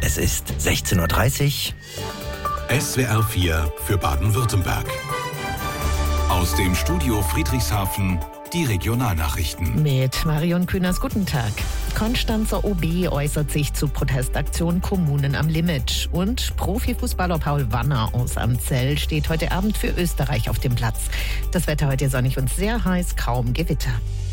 Es ist 16:30 Uhr. SWR 4 für Baden-Württemberg. Aus dem Studio Friedrichshafen die Regionalnachrichten. Mit Marion Kühners, guten Tag. Konstanzer OB äußert sich zu Protestaktion Kommunen am Limit. Und Profifußballer Paul Wanner aus Amzell steht heute Abend für Österreich auf dem Platz. Das Wetter heute sonnig und sehr heiß, kaum Gewitter.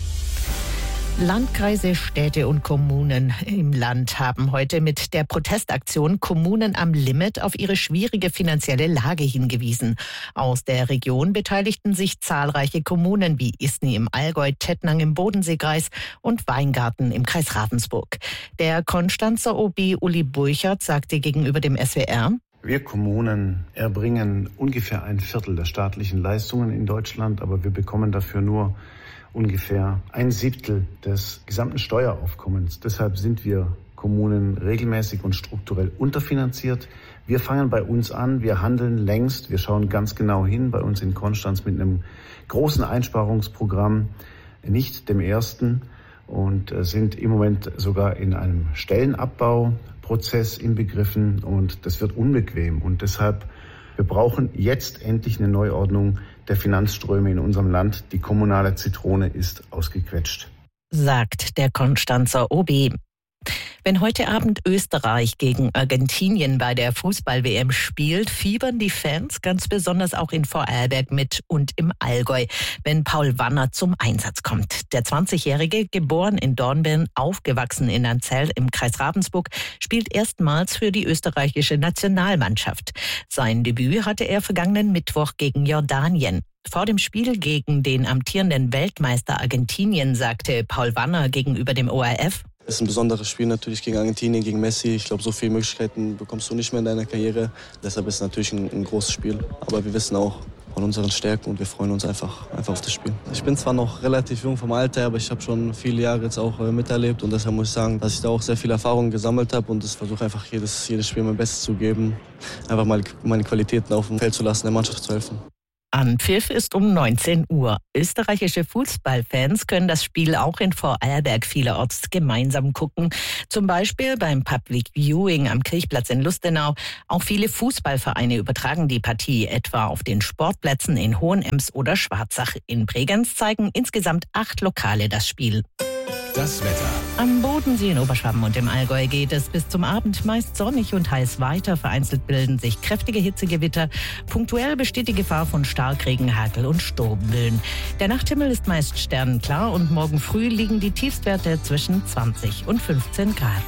Landkreise, Städte und Kommunen im Land haben heute mit der Protestaktion Kommunen am Limit auf ihre schwierige finanzielle Lage hingewiesen. Aus der Region beteiligten sich zahlreiche Kommunen wie Isny im Allgäu, Tettnang im Bodenseekreis und Weingarten im Kreis Ravensburg. Der Konstanzer OB Uli Burchert sagte gegenüber dem SWR: Wir Kommunen erbringen ungefähr ein Viertel der staatlichen Leistungen in Deutschland, aber wir bekommen dafür nur ungefähr ein Siebtel des gesamten Steueraufkommens. Deshalb sind wir Kommunen regelmäßig und strukturell unterfinanziert. Wir fangen bei uns an, wir handeln längst, wir schauen ganz genau hin bei uns in Konstanz mit einem großen Einsparungsprogramm, nicht dem ersten, und sind im Moment sogar in einem Stellenabbauprozess inbegriffen, und das wird unbequem, und deshalb wir brauchen jetzt endlich eine Neuordnung der Finanzströme in unserem Land. Die kommunale Zitrone ist ausgequetscht, sagt der Konstanzer OB. Wenn heute Abend Österreich gegen Argentinien bei der Fußball-WM spielt, fiebern die Fans ganz besonders auch in Vorarlberg mit und im Allgäu, wenn Paul Wanner zum Einsatz kommt. Der 20-Jährige, geboren in Dornbirn, aufgewachsen in Amzell im Kreis Ravensburg, spielt erstmals für die österreichische Nationalmannschaft. Sein Debüt hatte er vergangenen Mittwoch gegen Jordanien. Vor dem Spiel gegen den amtierenden Weltmeister Argentinien sagte Paul Wanner gegenüber dem ORF: Es ist ein besonderes Spiel natürlich gegen Argentinien, gegen Messi. Ich glaube, so viele Möglichkeiten bekommst du nicht mehr in deiner Karriere. Deshalb ist es natürlich ein großes Spiel. Aber wir wissen auch von unseren Stärken und wir freuen uns einfach auf das Spiel. Ich bin zwar noch relativ jung vom Alter, aber ich habe schon viele Jahre jetzt auch miterlebt. Und deshalb muss ich sagen, dass ich da auch sehr viel Erfahrung gesammelt habe. Und ich versuche einfach jedes Spiel mein Bestes zu geben. Einfach mal meine Qualitäten auf dem Feld zu lassen, der Mannschaft zu helfen. Anpfiff ist um 19 Uhr. Österreichische Fußballfans können das Spiel auch in Vorarlberg vielerorts gemeinsam gucken. Zum Beispiel beim Public Viewing am Kirchplatz in Lustenau. Auch viele Fußballvereine übertragen die Partie, etwa auf den Sportplätzen in Hohenems oder Schwarzach. In Bregenz zeigen insgesamt 8 Lokale das Spiel. Das Wetter. Am Bodensee in Oberschwaben und im Allgäu geht es bis zum Abend meist sonnig und heiß weiter. Vereinzelt bilden sich kräftige Hitzegewitter. Punktuell besteht die Gefahr von Starkregen, Hagel und Sturmböen. Der Nachthimmel ist meist sternenklar und morgen früh liegen die Tiefstwerte zwischen 20 und 15 Grad.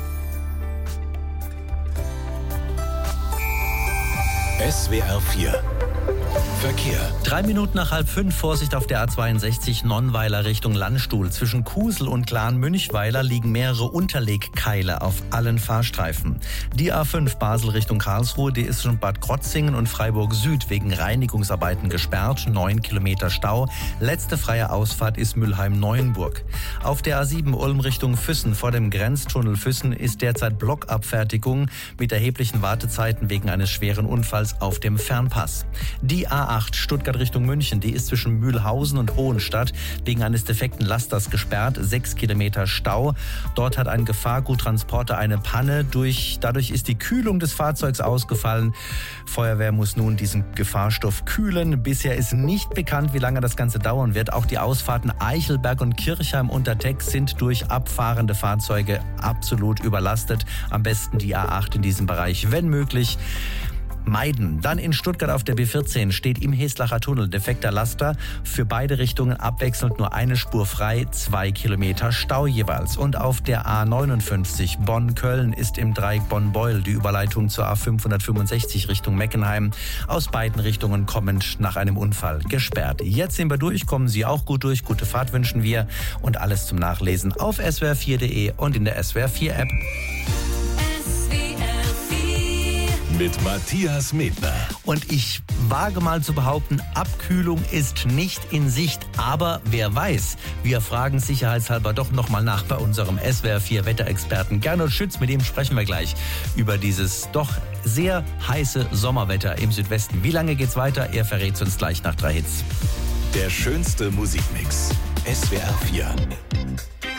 SWR 4 Verkehr. 3 Minuten nach 4:30, Vorsicht auf der A62 Nonnweiler Richtung Landstuhl. Zwischen Kusel und Glahn-Münchweiler liegen mehrere Unterlegkeile auf allen Fahrstreifen. Die A5 Basel Richtung Karlsruhe, die ist schon Bad Krotzingen und Freiburg Süd wegen Reinigungsarbeiten gesperrt. 9 Kilometer Stau. Letzte freie Ausfahrt ist Mülheim-Neuenburg. Auf der A7 Ulm Richtung Füssen vor dem Grenztunnel Füssen ist derzeit Blockabfertigung mit erheblichen Wartezeiten wegen eines schweren Unfalls auf dem Fernpass. Die A8 Stuttgart Richtung München, die ist zwischen Mühlhausen und Hohenstadt wegen eines defekten Lasters gesperrt. 6 Kilometer Stau. Dort hat ein Gefahrguttransporter eine Panne. Dadurch ist die Kühlung des Fahrzeugs ausgefallen. Feuerwehr muss nun diesen Gefahrstoff kühlen. Bisher ist nicht bekannt, wie lange das Ganze dauern wird. Auch die Ausfahrten Eichelberg und Kirchheim unter Teck sind durch abfahrende Fahrzeuge absolut überlastet. Am besten die A8 in diesem Bereich, wenn möglich, meiden. Dann in Stuttgart auf der B14 steht im Heslacher Tunnel defekter Laster. Für beide Richtungen abwechselnd nur eine Spur frei, 2 Kilometer Stau jeweils. Und auf der A59 Bonn-Köln ist im Dreieck Bonn-Beul die Überleitung zur A565 Richtung Meckenheim aus beiden Richtungen kommend nach einem Unfall gesperrt. Jetzt sind wir durch, kommen Sie auch gut durch. Gute Fahrt wünschen wir und alles zum Nachlesen auf swr4.de und in der SWR 4 App. Mit Matthias Medner. Und ich wage mal zu behaupten, Abkühlung ist nicht in Sicht. Aber wer weiß, wir fragen sicherheitshalber doch nochmal nach bei unserem SWR 4 Wetterexperten Gernot Schütz. Mit dem sprechen wir gleich über dieses doch sehr heiße Sommerwetter im Südwesten. Wie lange geht's weiter? Er verrät uns gleich nach 3 Hits. Der schönste Musikmix. SWR 4.